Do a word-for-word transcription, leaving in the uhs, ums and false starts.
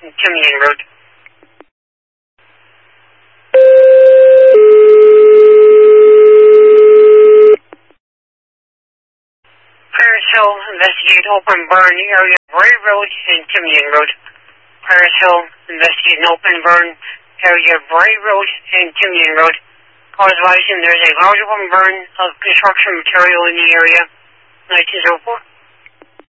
and Timian Road. Paris Hill, investigate open burn area Bray Road and Timian Road. Paris Hill, investigate an open burn area Bray Road and Timian Road. Cause advising there's a large open burn of construction material in the area. nineteen oh four.